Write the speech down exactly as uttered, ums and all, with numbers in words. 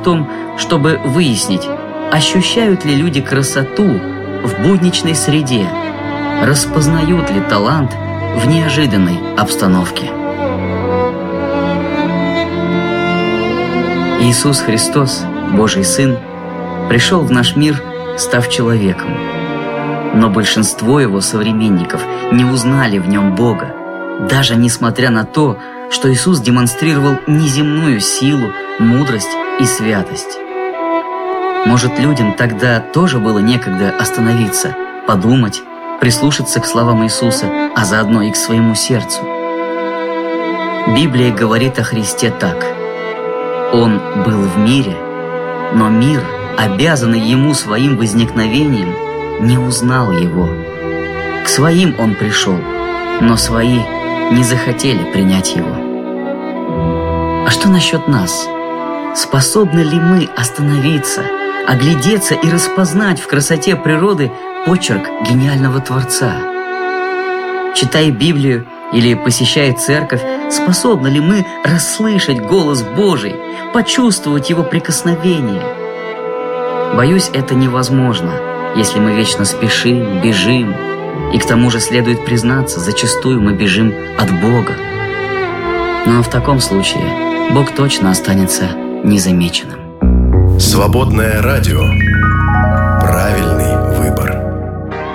том, чтобы выяснить, ощущают ли люди красоту в будничной среде, распознают ли талант в неожиданной обстановке. Иисус Христос, Божий Сын, пришел в наш мир, став человеком. Но большинство его современников не узнали в нем Бога, даже несмотря на то, что Иисус демонстрировал неземную силу, мудрость и святость. Может, людям тогда тоже было некогда остановиться, подумать, прислушаться к словам Иисуса, а заодно и к своему сердцу. Библия говорит о Христе так: «Он был в мире, но мир, обязанный Ему своим возникновением, не узнал Его. К своим Он пришел, но свои не захотели принять Его». А что насчет нас? Способны ли мы остановиться, оглядеться и распознать в красоте природы почерк гениального Творца? Читая Библию или посещая церковь, способны ли мы расслышать голос Божий, почувствовать Его прикосновение? Боюсь, это невозможно, если мы вечно спешим, бежим, и к тому же следует признаться, зачастую мы бежим от Бога. Но в таком случае Бог точно останется незамеченным. Свободное радио. Правильный